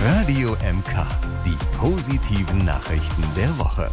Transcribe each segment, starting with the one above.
Radio MK, die positiven Nachrichten der Woche.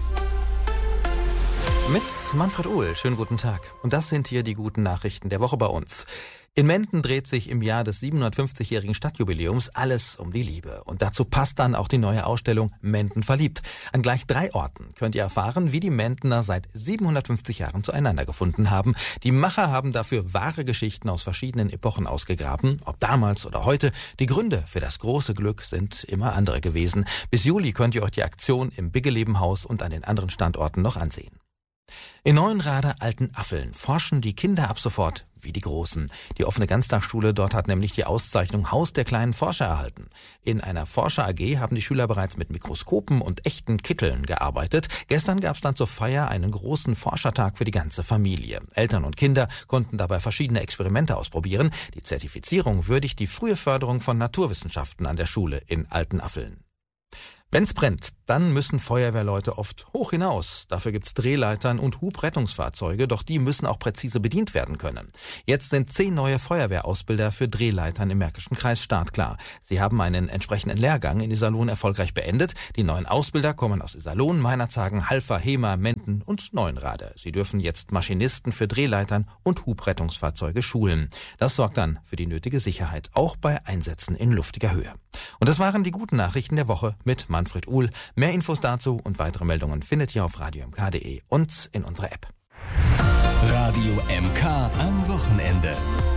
Mit Manfred Uhl, schönen guten Tag. Und das sind hier die guten Nachrichten der Woche bei uns. In Menden dreht sich im Jahr des 750-jährigen Stadtjubiläums alles um die Liebe. Und dazu passt dann auch die neue Ausstellung Menden verliebt. An gleich 3 Orten könnt ihr erfahren, wie die Mendener seit 750 Jahren zueinander gefunden haben. Die Macher haben dafür wahre Geschichten aus verschiedenen Epochen ausgegraben. Ob damals oder heute, die Gründe für das große Glück sind immer andere gewesen. Bis Juli könnt ihr euch die Aktion im Biggelebenhaus und an den anderen Standorten noch ansehen. In Neuenrade-Altenaffeln forschen die Kinder ab sofort wie die Großen. Die offene Ganztagsschule dort hat nämlich die Auszeichnung Haus der kleinen Forscher erhalten. In einer Forscher-AG haben die Schüler bereits mit Mikroskopen und echten Kitteln gearbeitet. Gestern gab es dann zur Feier einen großen Forschertag für die ganze Familie. Eltern und Kinder konnten dabei verschiedene Experimente ausprobieren. Die Zertifizierung würdigt die frühe Förderung von Naturwissenschaften an der Schule in Altenaffeln. Wenn's brennt, dann müssen Feuerwehrleute oft hoch hinaus. Dafür gibt's Drehleitern und Hubrettungsfahrzeuge, doch die müssen auch präzise bedient werden können. Jetzt sind 10 neue Feuerwehrausbilder für Drehleitern im Märkischen Kreis startklar. Sie haben einen entsprechenden Lehrgang in Iserlohn erfolgreich beendet. Die neuen Ausbilder kommen aus Iserlohn, Meinerzhagen, Halver, Hemer, Menden und Neuenrade. Sie dürfen jetzt Maschinisten für Drehleitern und Hubrettungsfahrzeuge schulen. Das sorgt dann für die nötige Sicherheit, auch bei Einsätzen in luftiger Höhe. Und das waren die guten Nachrichten der Woche mit Manfred Uhl. Mehr Infos dazu und weitere Meldungen findet ihr auf radiomk.de und in unserer App. Radio MK am Wochenende.